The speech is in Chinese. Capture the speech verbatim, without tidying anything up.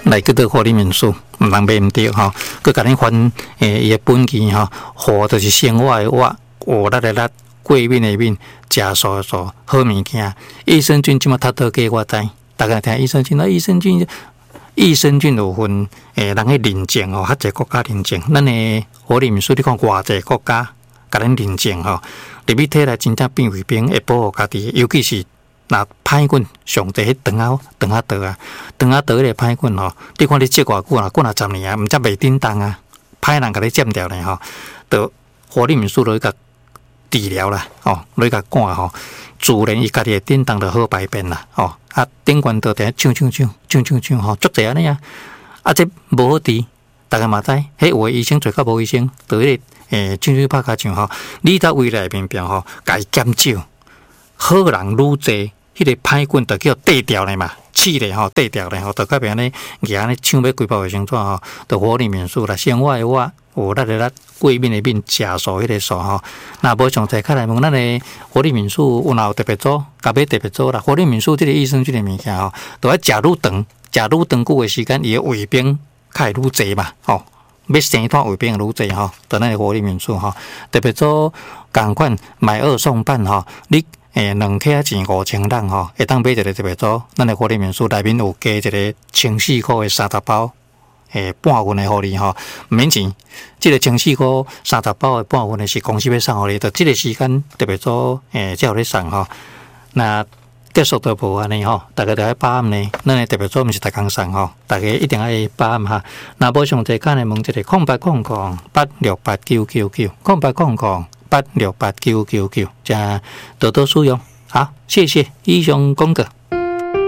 来叫做活力民宿，毋通买毋着吼。佮甲恁还诶伊诶本钱吼，活就是生活诶活，活力诶力，过敏诶敏，食素诶素，好物件。益生菌即马头倒价我知，大家听益生菌，那益生菌。益生菌有分诶，人诶认证吼，较侪国家认证。咱诶活力民宿，你看偌侪国家甲咱认证吼，入去体内真正变卫兵，会保护家己。尤其是若歹菌上侪迄肠仔肠仔倒啊，肠仔倒迄个歹菌吼，你看你接偌久啊，过若十年啊，毋则袂叮当啊，歹人甲你占掉咧吼，就活力民宿落去甲治疗啦，吼，落去甲赶吼，自然伊家己会叮当就好排便啦，吼。啊，顶悬倒伫唱唱唱唱唱唱吼，足侪安尼啊！啊，这无好治，大家嘛知，迄有诶医生做较无医生，就迄个诶，唱唱拍卡唱吼，你到未来面边吼，家己减少，好人愈侪，迄个歹菌就叫缀掉咧嘛，气咧吼，缀掉咧吼，就改变安尼，而安尼唱要规包卫生纸吼，就活力民宿啦，生活诶活。有力的力，过敏的敏，食素迄个素吼。那无详细，较来问咱的活力民宿有哪有特别组，甲买特别组啦。活力民宿即个益生菌的物件吼，都要食愈长，食愈长久的时间，伊的胃病较会愈济嘛，吼。要生团胃病愈济吼，就咱的活力民宿吼，特别组共款买二送半吼，你诶两克钱五千人吼，会当买一个特别组，咱的活力民宿内面有加一个千四块的三十包。诶，半份的互你吼，毋免钱。即、这个千四块三十包的半份的是公司要送互你，就即个时间特别做诶，才有咧送吼。那结束都无安尼吼，大家都要把握呢。咱诶特别做毋是逐工送吼，大家一定要把握哈。那无详细看诶，问一个空八空空八六八九九九，空八空空八六八九九九，加多多使用。好，谢谢以上讲过。